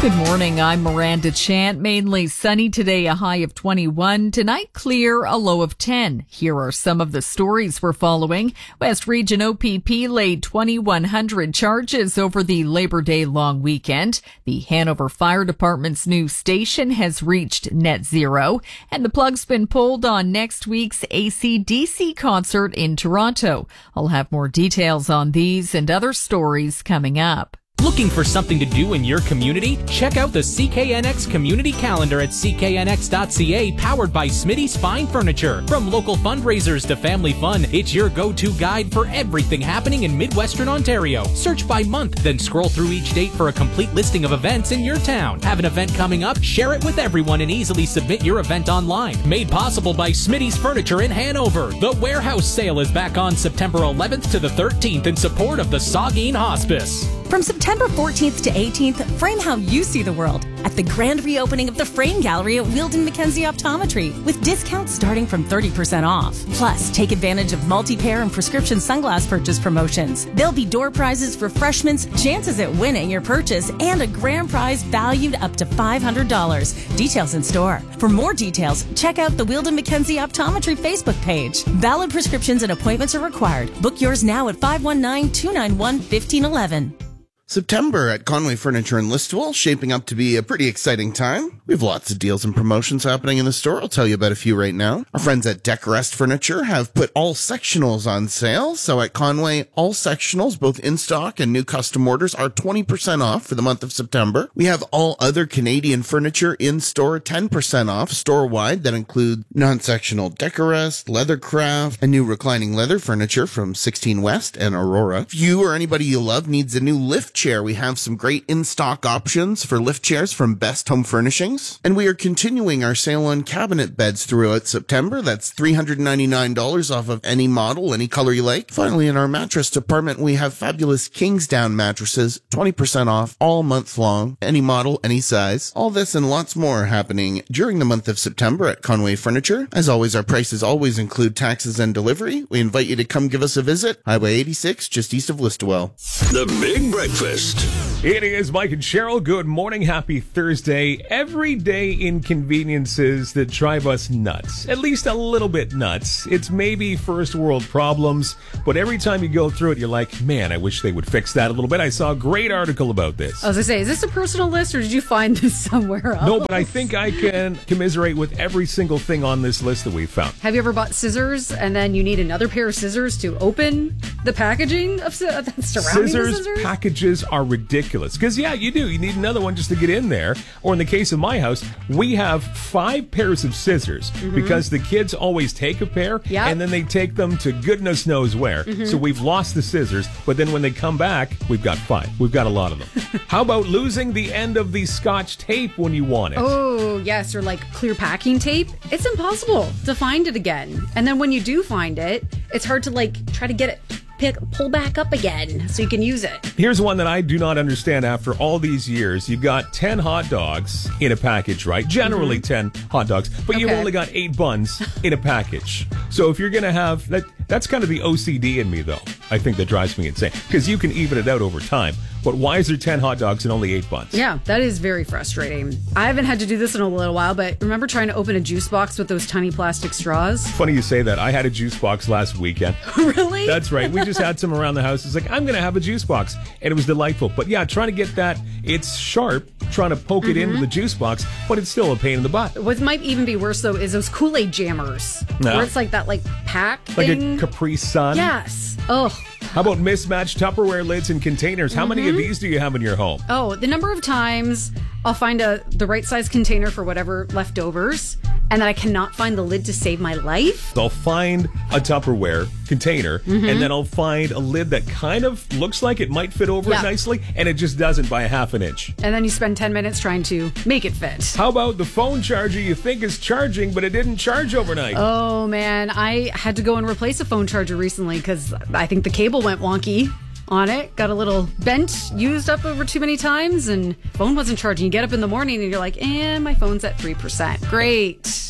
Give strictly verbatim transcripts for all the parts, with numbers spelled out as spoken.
Good morning. I'm Miranda Chant. Mainly sunny today, a high of twenty-one. Tonight, clear, a low of ten. Here are some of the stories we're following. West Region O P P laid twenty-one hundred charges over the Labor Day long weekend. The Hanover Fire Department's new station has reached net zero. And the plug's been pulled on next week's A C D C concert in Toronto. I'll have more details on these and other stories coming up. Looking for something to do in your community? Check out the C K N X Community Calendar at c k n x dot c a, powered by Smitty's Fine Furniture. From local fundraisers to family fun, it's your go-to guide for everything happening in Midwestern Ontario. Search by month, then scroll through each date for a complete listing of events in your town. Have an event coming up? Share it with everyone and easily submit your event online. Made possible by Smitty's Furniture in Hanover. The warehouse sale is back on September eleventh to the thirteenth in support of the Saugeen Hospice. From September fourteenth to eighteenth, frame how you see the world at the grand reopening of the Frame Gallery at Wheeldon Mackenzie Optometry, with discounts starting from thirty percent off. Plus, take advantage of multi-pair and prescription sunglass purchase promotions. There'll be door prizes, refreshments, chances at winning your purchase, and a grand prize valued up to five hundred dollars. Details in store. For more details, check out the Wheeldon Mackenzie Optometry Facebook page. Valid prescriptions and appointments are required. Book yours now at five one nine, two nine one, one five one one. September at Conway Furniture in Listowel, shaping up to be a pretty exciting time. We have lots of deals and promotions happening in the store. I'll tell you about a few right now. Our friends at Decorest Furniture have put all sectionals on sale. So at Conway, all sectionals, both in stock and new custom orders, are twenty percent off for the month of September. We have all other Canadian furniture in store, ten percent off store-wide. That include non-sectional Decorest, Leathercraft, and new reclining leather furniture from sixteen West and Aurora. If you or anybody you love needs a new lift chair, we have some great in-stock options for lift chairs from Best Home Furnishings. And we are continuing our sale on cabinet beds throughout September. That's three hundred ninety-nine dollars off of any model, any color you like. Finally, in our mattress department, we have fabulous Kingsdown mattresses, twenty percent off all month long, any model, any size. All this and lots more happening during the month of September at Conway Furniture. As always, our prices always include taxes and delivery. We invite you to come give us a visit. Highway eighty-six, just east of Listowel. The Big Breakfast. It is Mike and Cheryl. Good morning. Happy Thursday. Everyday inconveniences that drive us nuts. At least a little bit nuts. It's maybe first world problems, but every time you go through it, you're like, man, I wish they would fix that a little bit. I saw a great article about this. I was going to say, is this a personal list or did you find this somewhere else? No, but I think I can commiserate with every single thing on this list that we found. Have you ever bought scissors and then you need another pair of scissors to open the packaging of uh, surrounding scissors, the scissors? Packages are ridiculous. Because, yeah, you do. You need another one just to get in there. Or in the case of my house, we have five pairs of scissors mm-hmm. because the kids always take a pair yep. and then they take them to goodness knows where. Mm-hmm. So we've lost the scissors, but then when they come back, we've got five. We've got a lot of them. How about losing the end of the Scotch tape when you want it? Oh, yes, or like clear packing tape. It's impossible to find it again. And then when you do find it, it's hard to like try to get it Pick, pull back up again so you can use it. Here's one that I do not understand after all these years. You've got ten hot dogs in a package, right? Generally mm-hmm. ten hot dogs, but okay. you've only got eight buns in a package. So if you're going to have that, that's kind of the O C D in me, though. I think that drives me insane because you can even it out over time. But why is there ten hot dogs and only eight buns? Yeah, that is very frustrating. I haven't had to do this in a little while, but remember trying to open a juice box with those tiny plastic straws? Funny you say that. I had a juice box last weekend. Really? That's right. We just had some around the house. It's like, I'm going to have a juice box. And it was delightful. But yeah, trying to get that, it's sharp, trying to poke mm-hmm. it into the juice box, but it's still a pain in the butt. What might even be worse, though, is those Kool-Aid jammers. No. Where it's like that, like, pack Like thing. a Capri Sun? Yes. Oh. How about mismatched Tupperware lids and containers? How mm-hmm. many of these do you have in your home? Oh, the number of times I'll find a the right size container for whatever leftovers, and then I cannot find the lid to save my life. I'll find a Tupperware container, mm-hmm. and then I'll find a lid that kind of looks like it might fit over yeah. it nicely, and it just doesn't by a half an inch. And then you spend ten minutes trying to make it fit. How about the phone charger you think is charging, but it didn't charge overnight? Oh, man. I had to go and replace a phone charger recently because I think the cable went wonky on it. Got a little bent, used up over too many times, and phone wasn't charging. You get up in the morning and you're like, and my phone's at three percent. Great.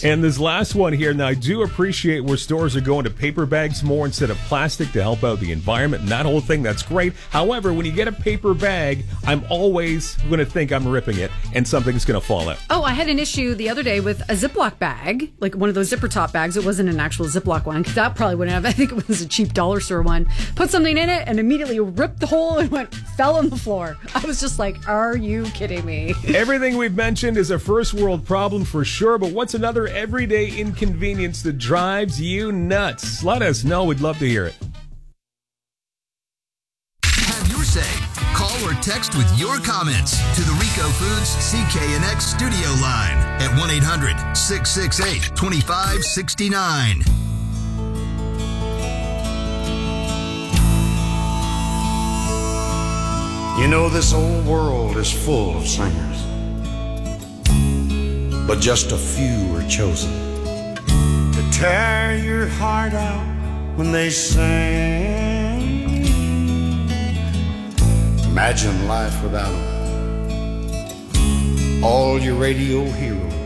And this last one here, now I do appreciate where stores are going to paper bags more instead of plastic to help out the environment and that whole thing. That's great. However, when you get a paper bag, I'm always going to think I'm ripping it and something's going to fall out. Oh, I had an issue the other day with a Ziploc bag, like one of those zipper top bags. It wasn't an actual Ziploc one, because that probably wouldn't have. I think it was a cheap dollar store one. Put something in it and immediately ripped the hole and went fell on the floor. I was just like, are you kidding me? Everything we've mentioned is a first world problem for sure, but what's another everyday inconvenience that drives you nuts? Let us know. We'd love to hear it. Have your say. Call or text with your comments to the Rico Foods C K N X studio line at one eight hundred six six eight two five six nine. You know, this old world is full of singers, but just a few are chosen to tear your heart out when they sing. Imagine life without them. All your radio heroes